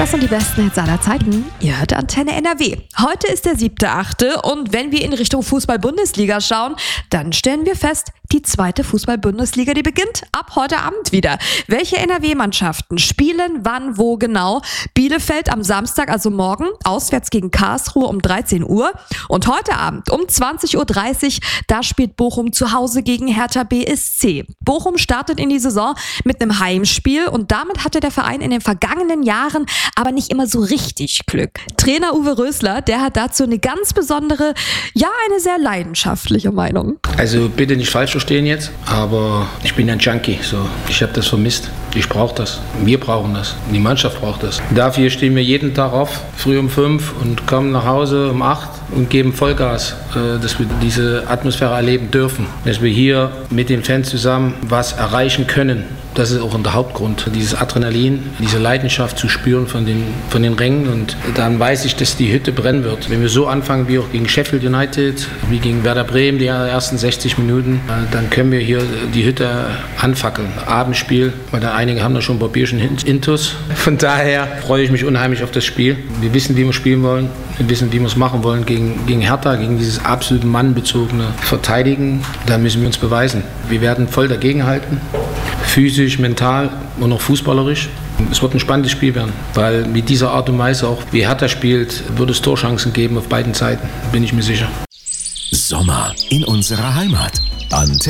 Das sind die besten Hits aller Zeiten. Ihr hört Antenne NRW. Heute ist der 7.8. und wenn wir in Richtung Fußball-Bundesliga schauen, dann stellen wir fest, die zweite Fußball-Bundesliga, die beginnt ab heute Abend wieder. Welche NRW-Mannschaften spielen wann, wo genau? Bielefeld am Samstag, also morgen, auswärts gegen Karlsruhe um 13 Uhr. Und heute Abend um 20.30 Uhr, da spielt Bochum zu Hause gegen Hertha BSC. Bochum startet in die Saison mit einem Heimspiel und damit hatte der Verein in den vergangenen Jahren aber nicht immer so richtig Glück. Trainer Uwe Rösler, der hat dazu eine ganz besondere, ja, eine sehr leidenschaftliche Meinung. Also bitte nicht falsch verstehen jetzt, aber ich bin ein Junkie. So. Ich habe das vermisst. Ich brauche das. Wir brauchen das. Die Mannschaft braucht das. Dafür stehen wir jeden Tag auf, früh um 5 und kommen nach Hause um 8 und geben Vollgas, dass wir diese Atmosphäre erleben dürfen. Dass wir hier mit den Fans zusammen was erreichen können. Das ist auch der Hauptgrund, dieses Adrenalin, diese Leidenschaft zu spüren von den Rängen. Und dann weiß ich, dass die Hütte brennen wird. Wenn wir so anfangen wie auch gegen Sheffield United, wie gegen Werder Bremen, die ersten 60 Minuten, dann können wir hier die Hütte anfackeln. Abendspiel, weil da einige haben da schon ein paar Bierchen intus. Von daher freue ich mich unheimlich auf das Spiel. Wir wissen, wie wir spielen wollen. Wir wissen, wie wir es machen wollen gegen Hertha, gegen dieses absolut mannbezogene Verteidigen. Da müssen wir uns beweisen. Wir werden voll dagegenhalten. Physisch, mental und auch fußballerisch. Es wird ein spannendes Spiel werden, weil mit dieser Art und Weise, auch wie Hertha spielt, wird es Torchancen geben auf beiden Seiten, bin ich mir sicher. Sommer in unserer Heimat. Antenne